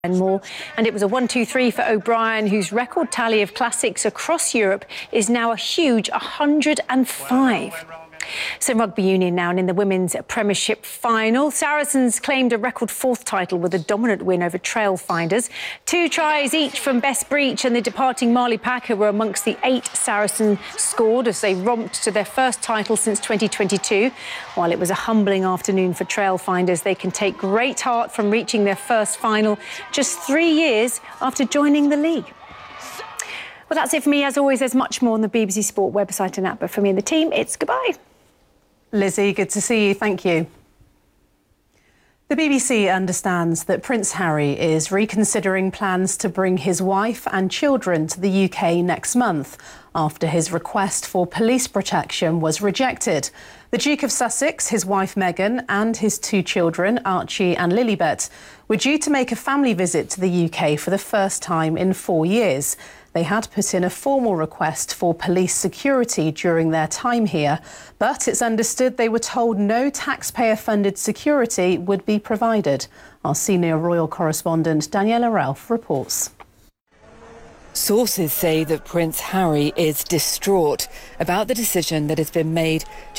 And more. And it was a 1-2-3 for O'Brien, whose record tally of classics across Europe is now a huge 105. So Rugby Union now, and in the Women's Premiership final, Saracens claimed a record fourth title with a dominant win over Trailfinders. 2 tries each from Bess Breach and the departing Marley Packer were amongst the 8 Saracens scored as they romped to their first title since 2022. While it was a humbling afternoon for Trailfinders, they can take great heart from reaching their first final just 3 years after joining the league. Well, that's it for me. As always, there's much more on the BBC Sport website and app. But for me and the team, it's goodbye. Lizzie, good to see you. Thank you. The BBC understands that Prince Harry is reconsidering plans to bring his wife and children to the UK next month after his request for police protection was rejected. The Duke of Sussex, his wife Meghan and his 2 children, Archie and Lilibet, were due to make a family visit to the UK for the first time in 4 years. They had put in a formal request for police security during their time here, but it's understood they were told no taxpayer-funded security would be provided. Our senior royal correspondent Daniela Ralph reports. Sources say that Prince Harry is distraught about the decision that has been made